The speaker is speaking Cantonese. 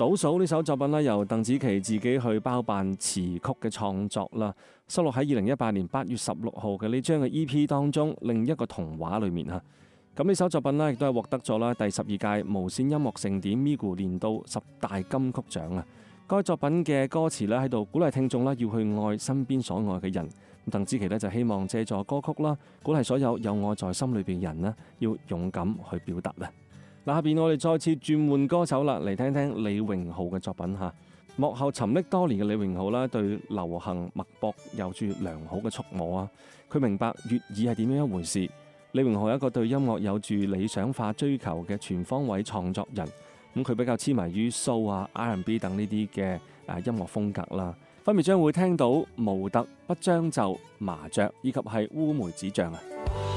倒數呢首作品咧，由鄧紫棋自己去包辦詞曲嘅創作啦，收錄喺2018年8月16號嘅呢張嘅 EP 當中，另一個童話裏面嚇。咁呢首作品呢，亦都係獲得咗啦第12屆無線音樂盛典 MIGU 年度10大金曲獎啊！該作品嘅歌詞咧喺度鼓勵聽眾啦，要去愛身邊所愛嘅人。鄧紫棋呢，就希望借助歌曲啦，鼓勵所有有愛在心裏邊嘅人呢，要勇敢去表達啊！嗱，下邊我哋再次轉換歌手啦，嚟聽聽李榮浩嘅作品嚇。幕後沉溺多年嘅李榮浩啦，對流行脈搏有住良好嘅觸摸啊！佢明白粵語係點樣一回事。李榮浩係一個對音樂有住理想化追求嘅全方位創作人。咁佢比較痴迷於 soul 啊、R&B 等呢啲嘅音樂風格啦。分別將會聽到模特、不將就、麻雀以及係烏梅子醬啊。